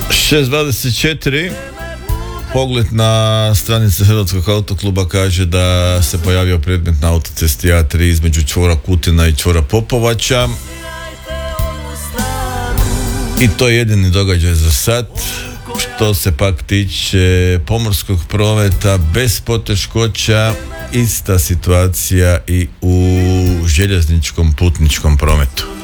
6.24. Pogled na stranice Hrvatskog autokluba kaže da se pojavio predmet na autocesti A3 između čvora Kutina i čvora Popovača. I to je jedini događaj za sad. Što se pak tiče pomorskog prometa, bez poteškoća, ista situacija i u željezničkom putničkom prometu.